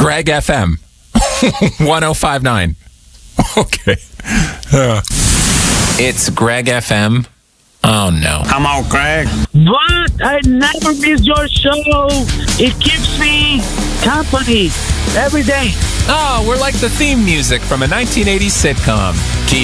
Greg FM 1059. Okay. It's Greg FM. Oh, no. Come on, Greg. What? I never miss your show. It keeps me company every day. Oh, we're like the theme music from a 1980s sitcom. Keep